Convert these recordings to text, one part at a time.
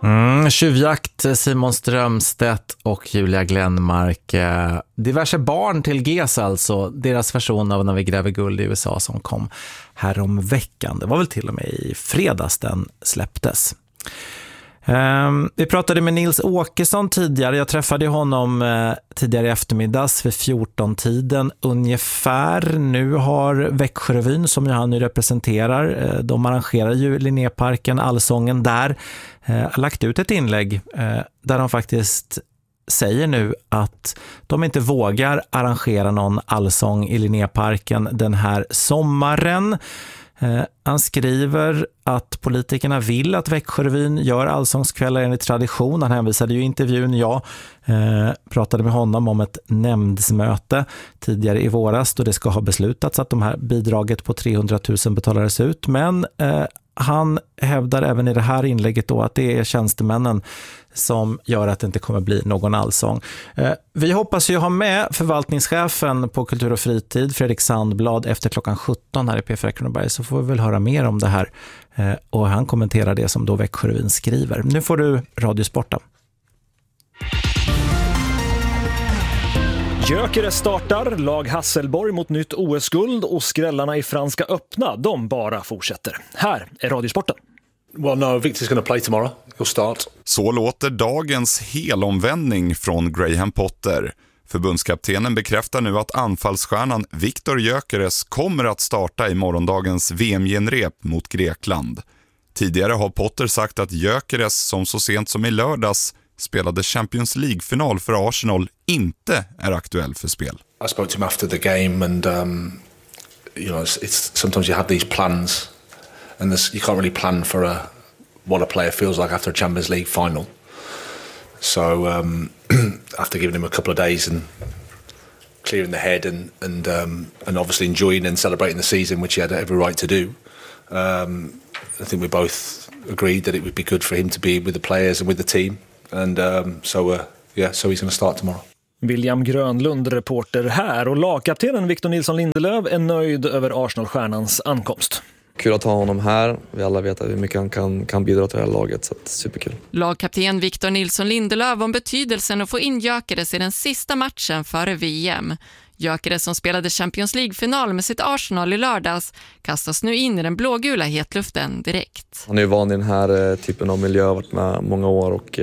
Tjuvjakt, Simon Strömstedt och Julia Glenmark. Diverse barn till GES alltså. Deras version av När vi gräver guld i USA som kom härom veckan. Det var väl till och med i fredags den släpptes. Vi pratade med Nils Åkesson tidigare. Jag träffade honom tidigare i eftermiddags vid 14-tiden ungefär. Nu har Växjörevyn, som han nu representerar, de arrangerar ju Linnéparken, Allsången där, lagt ut ett inlägg där de faktiskt säger nu att de inte vågar arrangera någon allsång i Linnéparken den här sommaren. Han skriver att politikerna vill att Växjörevyn gör allsångskvällar enligt tradition. Han hänvisade ju i intervjun, jag pratade med honom om ett nämndsmöte tidigare i våras då det ska ha beslutats att de här bidraget på 300 000 betalades ut. Men han hävdar även i det här inlägget då att det är tjänstemännen som gör att det inte kommer bli någon allsång. Vi hoppas ju ha med förvaltningschefen på Kultur och fritid, Fredrik Sandblad, efter klockan 17 här i P4 Kronoberg, så får vi väl höra mer om det här. Och han kommenterar det som då Växjörevyn skriver. Nu får du Radiosporten. Gyökeres startar, lag Hasselborg mot nytt OS-guld och skrällarna i Franska öppna, de bara fortsätter. Här är Radiosporten. Well, no, Victor's going to play tomorrow. He'll start. Så låter dagens helomvändning från Graham Potter. Förbundskaptenen bekräftar nu att anfallsstjärnan Viktor Gyökeres kommer att starta i morgondagens VM-genrep mot Grekland. Tidigare har Potter sagt att Gyökeres, som så sent som i lördags spelade Champions League-final för Arsenal, inte är aktuell för spel. I spoke to him after the game and you know, it's sometimes you have these plans and you can't really plan for what a player feels like after a Champions League final. So after giving him a couple of days and clearing the head and obviously enjoying and celebrating the season, which he had every right to do, I think we both agreed that it would be good for him to be with the players and with the team. And so he's going to start tomorrow. William Grönlund, reporter här, och lagkaptenen Victor Nilsson Lindelöf är nöjd över Arsenal-stjärnans ankomst. Kul att ha honom här. Vi alla vet hur mycket han kan bidra till det här laget, så superkul. Lagkapten Victor Nilsson Lindelöf om betydelsen att få in Gyökeres i den sista matchen före VM. Gyökeres, som spelade Champions League-final med sitt Arsenal i lördags, kastas nu in i den blågula hetluften direkt. Han är ju van i den här typen av miljö, har varit med många år och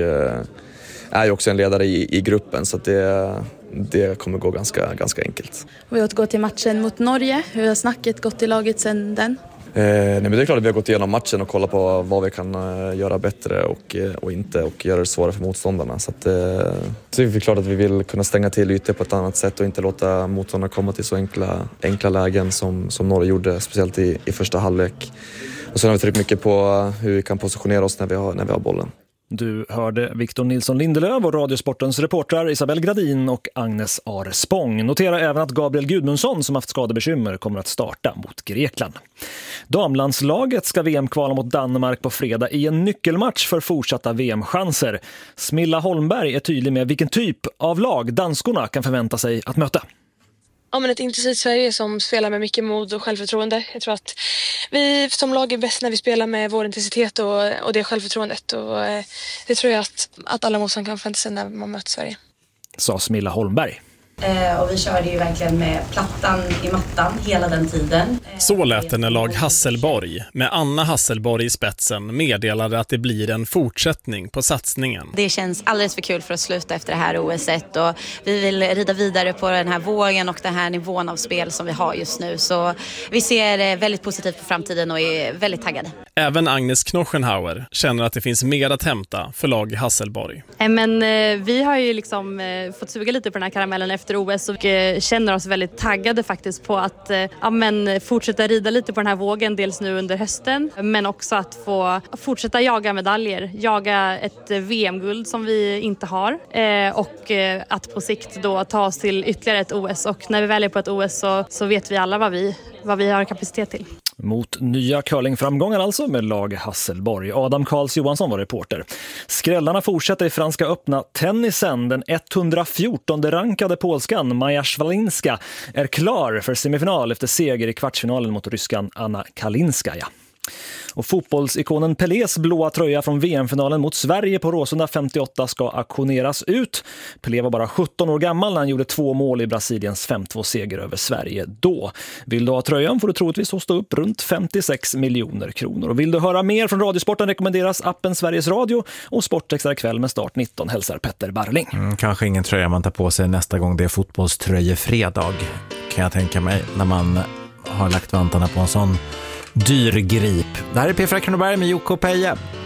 är ju också en ledare i gruppen, så att det kommer gå ganska enkelt. Vi har gått till matchen mot Norge. Hur har snacket gått i laget sedan den? Nej, men det är klart att vi har gått igenom matchen och kollat på vad vi kan göra bättre och inte, och göra det svårare för motståndarna. Så det är klart att vi vill kunna stänga till ytor på ett annat sätt och inte låta motståndarna komma till så enkla lägen som Norge gjorde, speciellt i första halvlek. Och sen har vi tryckt mycket på hur vi kan positionera oss när vi har bollen. Du hörde Victor Nilsson Lindelöf och Radiosportens reportrar Isabel Gradin och Agnes Arspång. Notera även att Gabriel Gudmundsson, som haft skadebekymmer, kommer att starta mot Grekland. Damlandslaget ska VM-kvala mot Danmark på fredag i en nyckelmatch för fortsatta VM-chanser. Smilla Holmberg är tydlig med vilken typ av lag danskorna kan förvänta sig att möta. Ja, men ett intensivt Sverige som spelar med mycket mod och självförtroende. Jag tror att vi som lag är bäst när vi spelar med vår intensitet och det självförtroendet. Och det tror jag att alla motståndare kan förvänta sig när man möter Sverige. Sa Smilla Holmberg. Och vi körde ju verkligen med plattan i mattan hela den tiden. Så lät det när lag Hasselborg, med Anna Hasselborg i spetsen, meddelade att det blir en fortsättning på satsningen. Det känns alldeles för kul för att sluta efter det här OS-et, och vi vill rida vidare på den här vågen och den här nivån av spel som vi har just nu. Så vi ser väldigt positivt på framtiden och är väldigt taggade. Även Agnes Knochenhauer känner att det finns mer att hämta för lag Hasselborg. Men vi har ju liksom fått suga lite på den här karamellen efter OS och känner oss väldigt taggade faktiskt på att fortsätta rida lite på den här vågen, dels nu under hösten, men också att få fortsätta jaga medaljer, jaga ett VM-guld som vi inte har, och att på sikt då ta oss till ytterligare ett OS, och när vi väl är på ett OS så vet vi alla vad vi har kapacitet till. Mot nya curlingframgångar alltså med lag Hasselborg. Adam Karls Johansson var reporter. Skrällarna fortsätter i Franska öppna tennisen. Den 114 rankade polskan Maja Swalinska är klar för semifinal efter seger i kvartsfinalen mot ryskan Anna Kalinskaja. Och fotbollsikonen Pelés blåa tröja från VM-finalen mot Sverige på Råsunda 58 ska auktioneras ut. Pelé var bara 17 år gammal när han gjorde 2 mål i Brasiliens 5-2-seger över Sverige då. Vill du ha tröjan får du troligtvis hosta upp runt 56 miljoner kronor. Och vill du höra mer från Radiosporten rekommenderas appen Sveriges Radio och Sportextra kväll med start 19 hälsar Petter Barling. Kanske ingen tröja man tar på sig nästa gång det är fotbollströjefredag, kan jag tänka mig, när man har lagt vantarna på en sån dyr grip. Det här är P4 Kronoberg med Jocke och Peje.